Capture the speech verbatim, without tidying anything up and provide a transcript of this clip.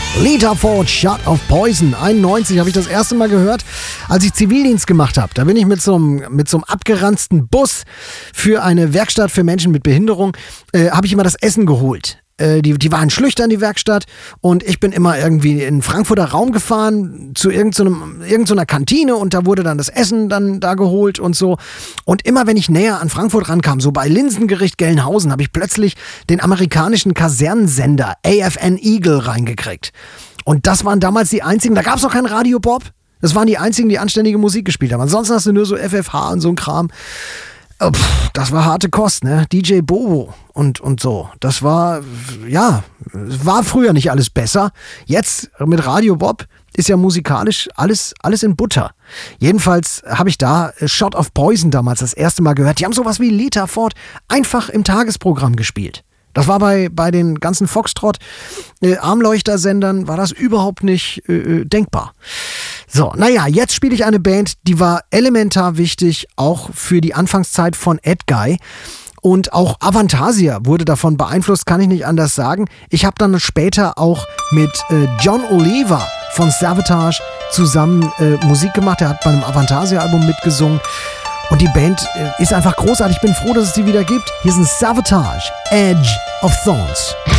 Lita Ford, Shot of Poison. einundneunzig habe ich das erste Mal gehört, als ich Zivildienst gemacht habe. Da bin ich mit so einem, mit so einem abgeranzten Bus für eine Werkstatt für Menschen mit Behinderung, äh, habe ich immer das Essen geholt. Äh, die, die waren schlüchtern, die Werkstatt. Und ich bin immer irgendwie in den Frankfurter Raum gefahren, zu irgendeiner irgend so Kantine. Und da wurde dann das Essen dann da geholt und so. Und immer wenn ich näher an Frankfurt rankam, so bei Linsengericht Gelnhausen, habe ich plötzlich den amerikanischen Kasernensender A F N Eagle reingekriegt. Und das waren damals die einzigen, da gab es auch keinen Radio Bob. Das waren die einzigen, die anständige Musik gespielt haben. Ansonsten hast du nur so F F H und so ein Kram. Oh, pff, das war harte Kost, ne? D J Bobo und, und so. Das war, ja, war früher nicht alles besser. Jetzt mit Radio Bob ist ja musikalisch alles, alles in Butter. Jedenfalls habe ich da Shot of Poison damals das erste Mal gehört. Die haben sowas wie Lita Ford einfach im Tagesprogramm gespielt. Das war bei, bei den ganzen Foxtrot-Armleuchter-Sendern, äh, war das überhaupt nicht äh, denkbar. So, naja, jetzt spiele ich eine Band, die war elementar wichtig, auch für die Anfangszeit von Edguy. Und auch Avantasia wurde davon beeinflusst, kann ich nicht anders sagen. Ich habe dann später auch mit äh, John Oliver von Savatage zusammen äh, Musik gemacht. Er hat bei einem Avantasia-Album mitgesungen. Und die Band äh, ist einfach großartig. Ich bin froh, dass es die wieder gibt. Hier sind Savatage, Edge of Thorns.